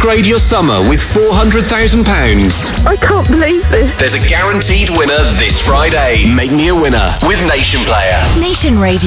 upgrade your summer with £400,000. I can't believe this. There's a guaranteed winner this Friday. Make me a winner with Nation Player. Nation Radio.